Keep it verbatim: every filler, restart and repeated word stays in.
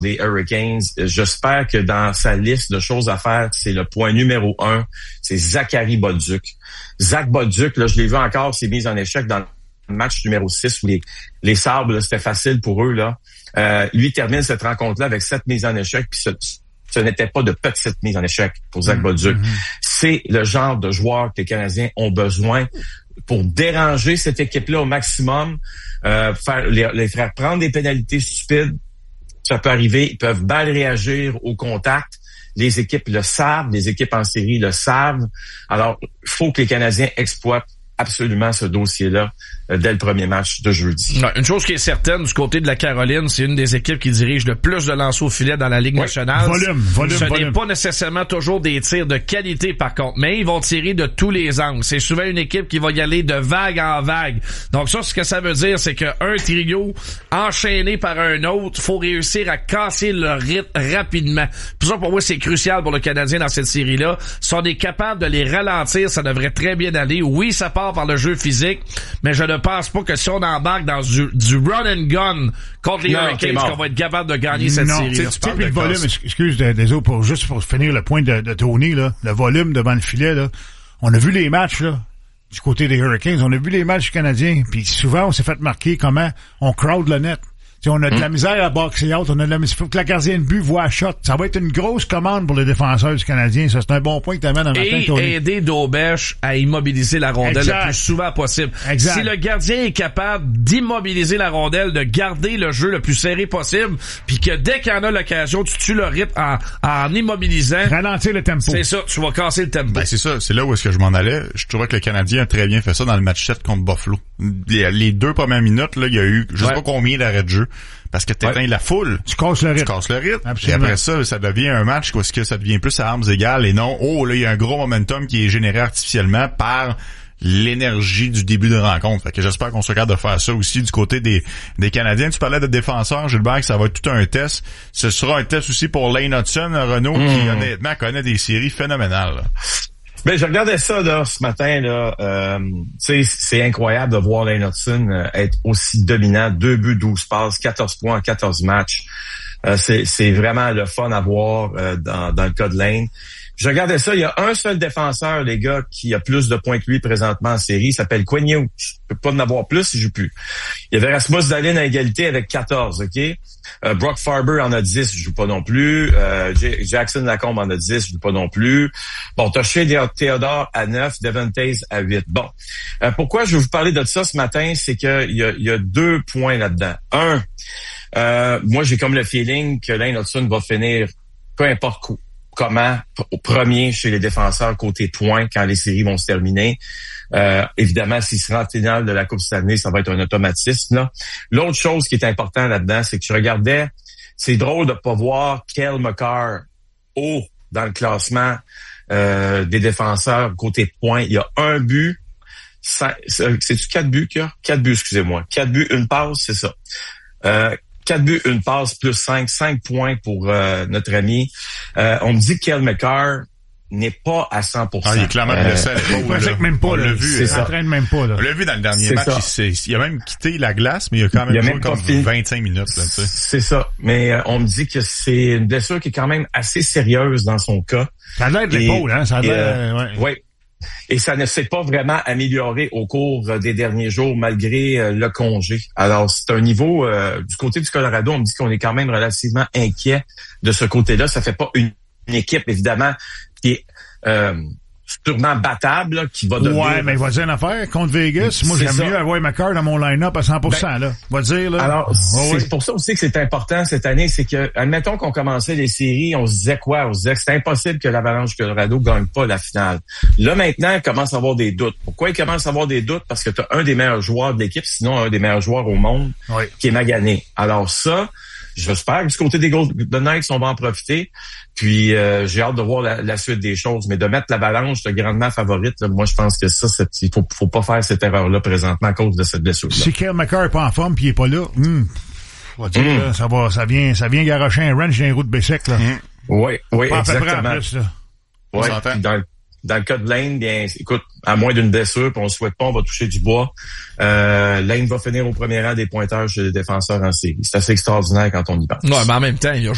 des Hurricanes. J'espère que dans sa liste de choses à faire, c'est le point numéro un, c'est Zachary Bolduc. Zach Bolduc, là, je l'ai vu encore, s'est mis en échec dans le match numéro six où les, les Sabres, là, c'était facile pour eux, là. Euh, lui termine cette rencontre-là avec sept mises en échec, puis ce, ce n'était pas de petites mises en échec pour Zach Bolduc. Mm-hmm. C'est le genre de joueur que les Canadiens ont besoin pour déranger cette équipe-là au maximum, euh, faire les, les faire prendre des pénalités stupides. Ça peut arriver, ils peuvent mal réagir au contact. Les équipes le savent, les équipes en série le savent. Alors, il faut que les Canadiens exploitent absolument ce dossier-là euh, dès le premier match de jeudi. Non, une chose qui est certaine, du côté de la Caroline, c'est une des équipes qui dirige le plus de lancers au filet dans la Ligue oui. nationale. Volume, volume, Ce volume. n'est pas nécessairement toujours des tirs de qualité, par contre, mais ils vont tirer de tous les angles. C'est souvent une équipe qui va y aller de vague en vague. Donc ça, ce que ça veut dire, c'est qu'un trio enchaîné par un autre, faut réussir à casser le rythme rapidement. Pour ça, pour moi, c'est crucial pour le Canadien dans cette série-là. Si on est capable de les ralentir, ça devrait très bien aller. Oui, ça part par le jeu physique, mais je ne pense pas que si on embarque dans du, du run and gun contre les non, Hurricanes, qu'on va être capable de gagner cette non, série. Tu sais, le volume, excuse, désolé, pour, juste pour finir le point de, de Tony, là, le volume devant le filet, là, on a vu les matchs, là, du côté des Hurricanes, on a vu les matchs canadiens, puis souvent, on s'est fait marquer comment on crowd le net. T'sais, on a de la misère à boxer out, on a de la misère. Faut que la gardienne de but voit à shot. Ça va être une grosse commande pour les défenseurs du Canadien. Ça, c'est un bon point que t'amènes un matin, Tony. Et aider Daubèche à immobiliser la rondelle exact. le plus souvent possible. Exact. Si le gardien est capable d'immobiliser la rondelle, de garder le jeu le plus serré possible, puis que dès qu'il y en a l'occasion, tu tues le rythme en, en immobilisant. Ralentir le tempo. C'est ça, tu vas casser le tempo. Ben, c'est ça, c'est là où est-ce que je m'en allais. Je trouvais que le Canadien a très bien fait ça dans le match sept contre Buffalo. Les, les deux premières minutes, là, il y a eu, je sais ouais. pas combien d'arrêts de jeu. Parce que t'éteins ouais. la foule. Tu casses le rythme. Tu casses le rythme. Absolument. Et après ça, ça devient un match où est-ce que ça devient plus à armes égales et non, oh, là, il y a un gros momentum qui est généré artificiellement par l'énergie du début de rencontre. Fait que j'espère qu'on se regarde de faire ça aussi du côté des, des Canadiens. Tu parlais de défenseurs, Gilbert, que ça va être tout un test. Ce sera un test aussi pour Lane Hudson, Renaud, mmh. qui honnêtement connaît des séries phénoménales. Là. Ben, je regardais ça là ce matin là. Euh, tu sais, c'est incroyable de voir Lane Hudson euh, être aussi dominant. Deux buts, douze passes, quatorze points en quatorze matchs. Euh, c'est, c'est vraiment le fun à voir euh, dans, dans le cas de Lane. Je regardais ça, il y a un seul défenseur, les gars, qui a plus de points que lui présentement en série. Il s'appelle Quinn Hughes. Je peux pas en avoir plus, il joue plus. Il y avait Rasmus Dahlin à égalité avec quatorze, OK? Euh, Brock Farber en a dix, je joue pas non plus. Euh, J- Jackson Lacombe en a dix, je joue pas non plus. Bon, t'as Shea Theodore à neuf, Devon Taze à huit. Bon. Euh, pourquoi je vais vous parler de ça ce matin? C'est qu'il y a, il y a deux points là-dedans. Un, euh, moi, j'ai comme le feeling que Lane Hudson va finir peu importe quoi. Comment au premier chez les défenseurs côté points quand les séries vont se terminer. Euh, évidemment, s'il se rend en finale de la Coupe Stanley, ça va être un automatisme. Là. L'autre chose qui est important là-dedans, c'est que je regardais, c'est drôle de pas voir Cale Makar haut dans le classement euh, des défenseurs côté points. Il y a un but, cinq, c'est-tu quatre buts qu'il y a? Quatre buts, excusez-moi. Quatre buts, une passe, c'est ça. Euh, Quatre buts, une passe, plus cinq, cinq points pour euh, notre ami. Euh, on me dit que Cale Makar n'est pas à cent pour cent. Ah, il est clairement blessé à l'épaule. Il même pas, on l'a vu. Il s'entraîne même pas, là. On l'a vu dans le dernier c'est match. Il, il a même quitté la glace, mais il a quand même il joué même comme vingt-cinq minutes. Là, tu sais. C'est ça. Mais euh, on me dit que c'est une blessure qui est quand même assez sérieuse dans son cas. Ça a l'air de l'épaule, hein? Ça a l'air... Euh, ouais. ouais. Et ça ne s'est pas vraiment amélioré au cours des derniers jours malgré euh, le congé. Alors, c'est un niveau... Euh, du côté du Colorado, on me dit qu'on est quand même relativement inquiet de ce côté-là. Ça fait pas une, une équipe, évidemment, qui est euh, sûrement battable, là, qui va devenir... Ouais, mais il va dire une affaire. Contre Vegas, moi, c'est j'aime ça. mieux avoir Makar dans mon line-up à cent pour cent. Ben, là. Va dire, là. Alors, oh, c'est oui. pour ça aussi que c'est important cette année, c'est que, admettons qu'on commençait les séries, on se disait quoi? On se disait que c'est impossible que l'Avalanche Colorado gagne pas la finale. Là, maintenant, il commence à avoir des doutes. Pourquoi il commence à avoir des doutes? Parce que tu as un des meilleurs joueurs de l'équipe, sinon un des meilleurs joueurs au monde, oui. qui est magané. Alors ça, j'espère que du côté des Golden Knights, on va en profiter. Puis euh, j'ai hâte de voir la, la suite des choses. Mais de mettre l'Avalanche de grandement favorite, là, moi je pense que ça, c'est, il faut, faut pas faire cette erreur-là présentement à cause de cette blessure-là. Si Cale Makar est pas en forme puis il est pas là, hum, on va dire, mm. là, ça va, ça vient, ça vient garocher un wrench dans les roues de Bessic, là. Mm. Oui, oui, pas exactement. En plus, là. Ouais, dans, dans le cas de Lane, bien, écoute, à moins d'une blessure, puis on ne souhaite pas, on va toucher du bois. Euh, Lane va finir au premier rang des pointeurs chez les défenseurs en série. C'est assez extraordinaire quand on y pense. Ouais, mais en même temps, il a